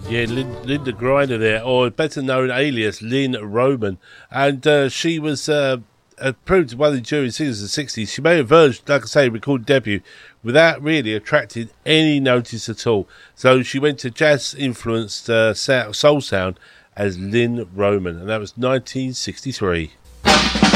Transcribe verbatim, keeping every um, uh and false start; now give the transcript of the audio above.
Yeah, Lin- Linda Grinder there, or better known alias Lynn Roman. And uh, she was uh, approved by the jury singers of the sixties. She made a version, like I say, recorded debut without really attracting any notice at all. So she went to jazz-influenced uh, soul sound as Lynn Roman, and that was nineteen sixty-three.